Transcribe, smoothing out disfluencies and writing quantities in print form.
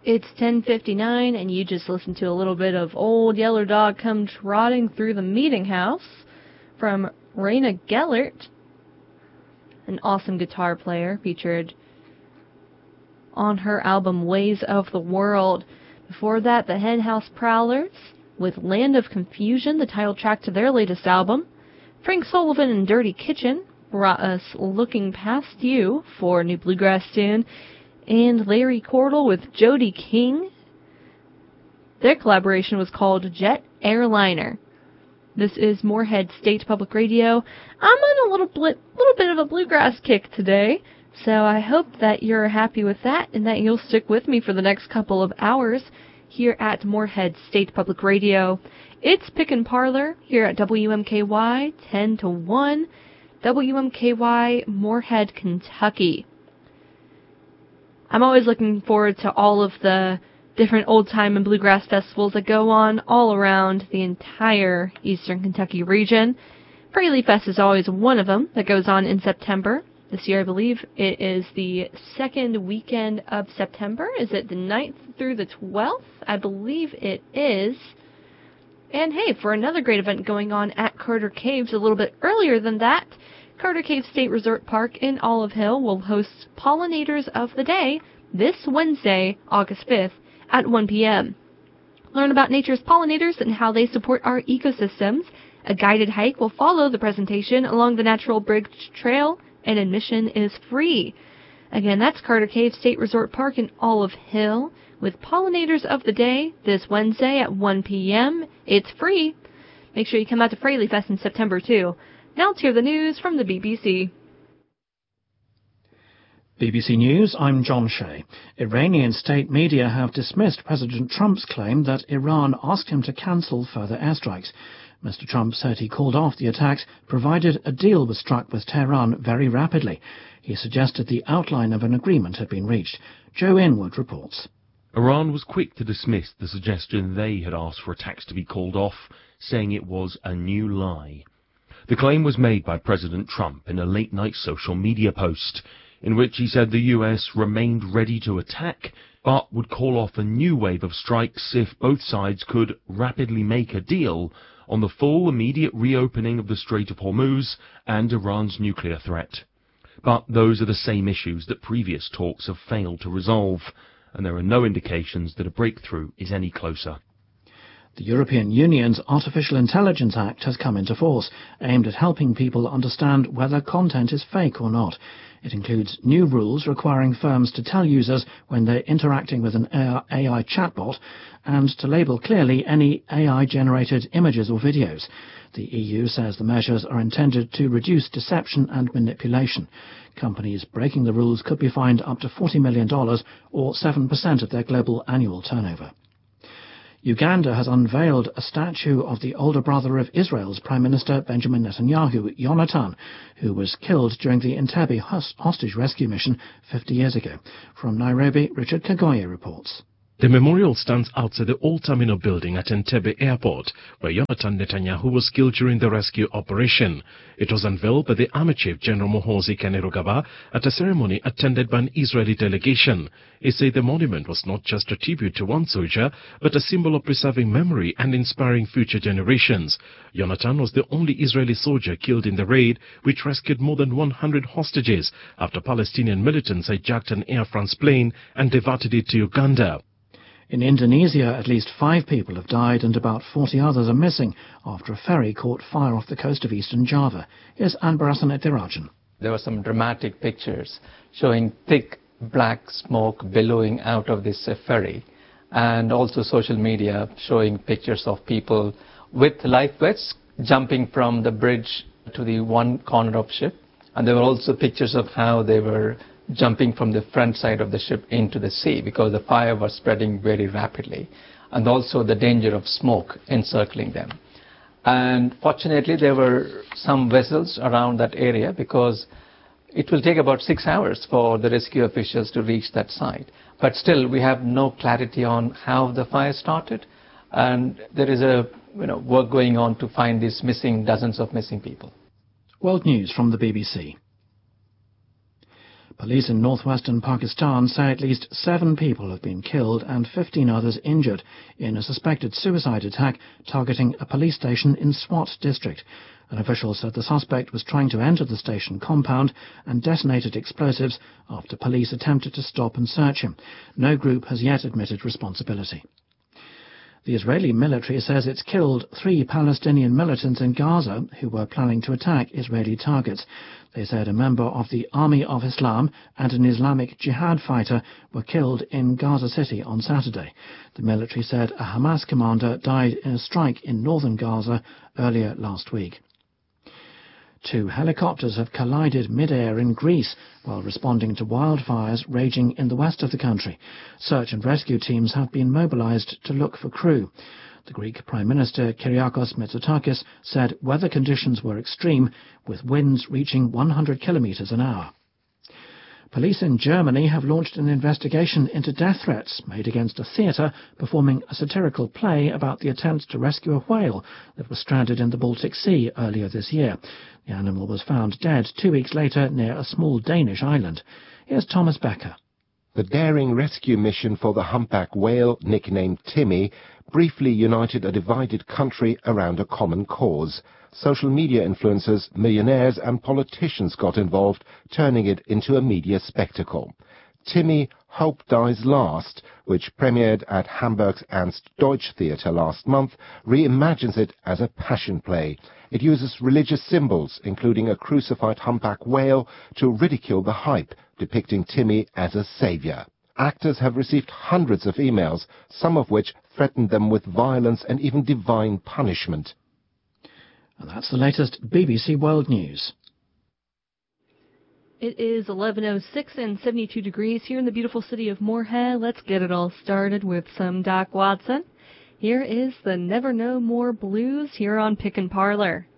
It's 10:59, and you just listened to a little bit of Old Yeller Dog Come Trotting Through the Meeting House from Raina Gellert, an awesome guitar player featured on her album Ways of the World. Before that, the Henhouse Prowlers with Land of Confusion, the title track to their latest album. Frank Sullivan and Dirty Kitchen brought us Looking Past You for a new bluegrass tune. And Larry Cordell with Jody King. Their collaboration was called Jet Airliner. This is Moorhead State Public Radio. I'm on a little bit of a bluegrass kick today, so I hope that you're happy with that and that you'll stick with me for the next couple of hours here at Moorhead State Public Radio. It's Pickin' Parlor here at WMKY 10 to 1, WMKY Moorhead, Kentucky. I'm always looking forward to all of the different old-time and bluegrass festivals that go on all around the entire eastern Kentucky region. Fraley Fest is always one of them that goes on in September. This year, I believe it is the second weekend of September. Is it the 9th through the 12th? I believe it is. And hey, for another great event going on at Carter Caves a little bit earlier than that, Carter Cave State Resort Park in Olive Hill will host Pollinators of the Day this Wednesday, August 5th at 1 p.m. Learn about nature's pollinators and how they support our ecosystems. A guided hike will follow the presentation along the Natural Bridge Trail, and admission is free. Again, that's Carter Cave State Resort Park in Olive Hill with Pollinators of the Day this Wednesday at 1 p.m. It's free. Make sure you come out to Fraley Fest in September, too. Now let's hear the news from the BBC. BBC News, I'm John Shea. Iranian state media have dismissed President Trump's claim that Iran asked him to cancel further airstrikes. Mr. Trump said he called off the attacks, provided a deal was struck with Tehran very rapidly. He suggested the outline of an agreement had been reached. Joe Inwood reports. Iran was quick to dismiss the suggestion they had asked for attacks to be called off, saying it was a new lie. The claim was made by President Trump in a late-night social media post, in which he said the US remained ready to attack, but would call off a new wave of strikes if both sides could rapidly make a deal on the full immediate reopening of the Strait of Hormuz and Iran's nuclear threat. But those are the same issues that previous talks have failed to resolve, and there are no indications that a breakthrough is any closer. The European Union's Artificial Intelligence Act has come into force, aimed at helping people understand whether content is fake or not. It includes new rules requiring firms to tell users when they're interacting with an AI chatbot and to label clearly any AI-generated images or videos. The EU says the measures are intended to reduce deception and manipulation. Companies breaking the rules could be fined up to $40 million or 7% of their global annual turnover. Uganda has unveiled a statue of the older brother of Israel's Prime Minister Benjamin Netanyahu, Yonatan, who was killed during the Entebbe hostage rescue mission 50 years ago. From Nairobi, Richard Kagoye reports. The memorial stands outside the old terminal building at Entebbe Airport, where Yonatan Netanyahu was killed during the rescue operation. It was unveiled by the Army Chief General Muhoozi Kainerugaba at a ceremony attended by an Israeli delegation. He said the monument was not just a tribute to one soldier, but a symbol of preserving memory and inspiring future generations. Yonatan was the only Israeli soldier killed in the raid, which rescued more than 100 hostages after Palestinian militants hijacked an Air France plane and diverted it to Uganda. In Indonesia, at least 5 people have died and about 40 others are missing after a ferry caught fire off the coast of eastern Java. Here's Anbarasan Ethirajan. There were some dramatic pictures showing thick black smoke billowing out of this ferry, and also social media showing pictures of people with life vests jumping from the bridge to the one corner of the ship. And there were also pictures of how they were jumping from the front side of the ship into the sea because the fire was spreading very rapidly, and also the danger of smoke encircling them. And fortunately, there were some vessels around that area because it will take about 6 hours for the rescue officials to reach that site. But still, we have no clarity on how the fire started, and there is a work going on to find these dozens of missing people. World News from the BBC. Police in northwestern Pakistan say at least 7 people have been killed and 15 others injured in a suspected suicide attack targeting a police station in Swat district. An official said the suspect was trying to enter the station compound and detonated explosives after police attempted to stop and search him. No group has yet admitted responsibility. The Israeli military says it's killed 3 Palestinian militants in Gaza who were planning to attack Israeli targets. They said a member of the Army of Islam and an Islamic Jihad fighter were killed in Gaza City on Saturday. The military said a Hamas commander died in a strike in northern Gaza earlier last week. 2 helicopters have collided mid-air in Greece while responding to wildfires raging in the west of the country. Search and rescue teams have been mobilized to look for crew. The Greek Prime Minister Kyriakos Mitsotakis said weather conditions were extreme, with winds reaching 100 kilometers an hour. Police in Germany have launched an investigation into death threats made against a theatre performing a satirical play about the attempt to rescue a whale that was stranded in the Baltic Sea earlier this year. The animal was found dead 2 weeks later near a small Danish island. Here's Thomas Becker. The daring rescue mission for the humpback whale, nicknamed Timmy, briefly united a divided country around a common cause. Social media influencers, millionaires and politicians got involved, turning it into a media spectacle. Timmy, Hope Dies Last, which premiered at Hamburg's Ernst Deutsch Theatre last month, reimagines it as a passion play. It uses religious symbols, including a crucified humpback whale, to ridicule the hype, depicting Timmy as a saviour. Actors have received hundreds of emails, some of which threatened them with violence and even divine punishment. And that's the latest BBC World News. It is 11:06 and 72 degrees here in the beautiful city of Moorhead. Let's get it all started with some Doc Watson. Here is the Never No More Blues here on Pick and Parlor.